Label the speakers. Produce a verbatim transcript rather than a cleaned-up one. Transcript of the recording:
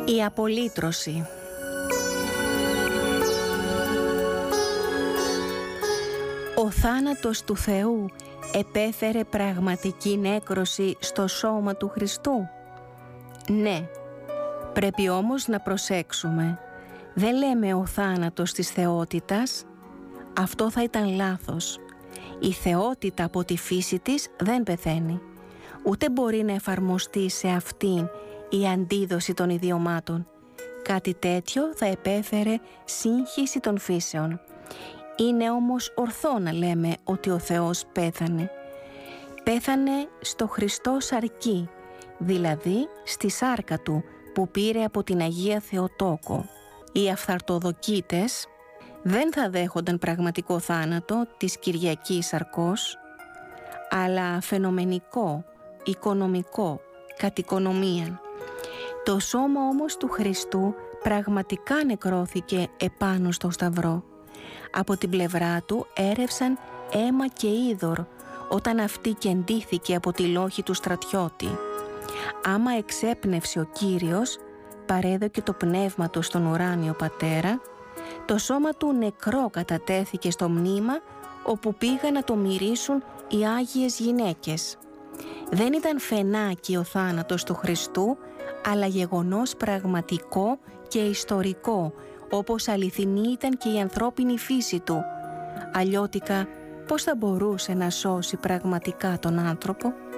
Speaker 1: Η απολύτρωση. Ο θάνατος του Θεού επέφερε πραγματική νέκρωση στο σώμα του Χριστού. Ναι, πρέπει όμως να προσέξουμε. Δεν λέμε ο θάνατος της θεότητας. Αυτό θα ήταν λάθος. Η θεότητα από τη φύση της δεν πεθαίνει. Ούτε μπορεί να εφαρμοστεί σε αυτήν η αντίδοση των ιδιωμάτων. Κάτι τέτοιο θα επέφερε σύγχυση των φύσεων. Είναι όμως ορθό να λέμε ότι ο Θεός πέθανε. Πέθανε στο Χριστό σαρκί, δηλαδή στη σάρκα του που πήρε από την Αγία Θεοτόκο. Οι αυθαρτοδοκίτες δεν θα δέχονταν πραγματικό θάνατο της Κυριακής Σαρκός, αλλά φαινομενικό, οικονομικό, κατ' οικονομία. Το σώμα όμως του Χριστού πραγματικά νεκρώθηκε επάνω στο σταυρό. Από την πλευρά του έρευσαν αίμα και είδωρ όταν αυτή κεντήθηκε από τη λόχη του στρατιώτη. Άμα εξέπνευσε ο Κύριος, παρέδωκε το πνεύμα του στον ουράνιο Πατέρα, το σώμα του νεκρό κατατέθηκε στο μνήμα όπου πήγαν να το μυρίσουν οι Άγιες γυναίκες. Δεν ήταν φαινάκι ο θάνατος του Χριστού, αλλά γεγονός πραγματικό και ιστορικό, όπως αληθινή ήταν και η ανθρώπινη φύση του. Αλλιώτικα, πώς θα μπορούσε να σώσει πραγματικά τον άνθρωπο?